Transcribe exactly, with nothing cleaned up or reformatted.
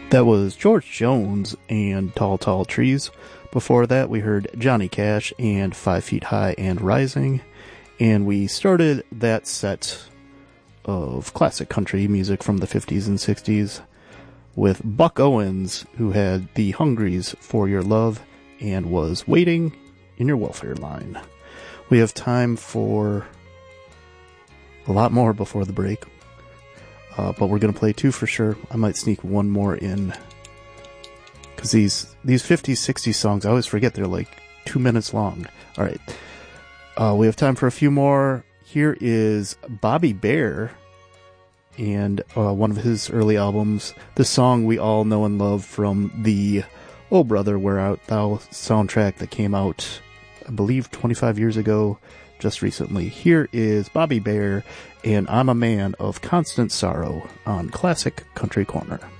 That was George Jones and Tall, Tall Trees. Before that, we heard Johnny Cash and Five Feet High and Rising. And we started that set of classic country music from the fifties and sixties with Buck Owens, who had the Hungries For Your Love and was waiting in your welfare line. We have time for a lot more before the break. Uh, but we're going to play two for sure. I might sneak one more in. Because these, these fifties, sixties songs, I always forget they're like two minutes long. All right. Uh, we have time for a few more. Here is Bobby Bare and uh, one of his early albums. The song we all know and love from the Oh Brother, Where Art Thou soundtrack that came out, I believe, twenty-five years ago. Just recently. Here is Bobby Bare and I'm a Man of Constant Sorrow on Classic Country Corner.